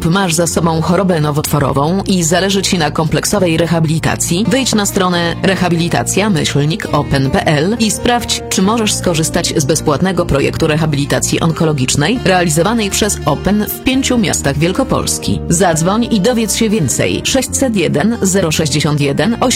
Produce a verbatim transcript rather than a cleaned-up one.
lub masz za sobą chorobę nowotworową i zależy Ci na kompleksowej rehabilitacji, wejdź na stronę rehabilitacja myślnik open kropka p l i sprawdź, czy możesz skorzystać z bezpłatnego projektu rehabilitacji onkologicznej realizowanej przez Open w pięciu miastach Wielkopolski. Zadzwoń i dowiedz się więcej. sześćset jeden zero sześćdziesiąt jeden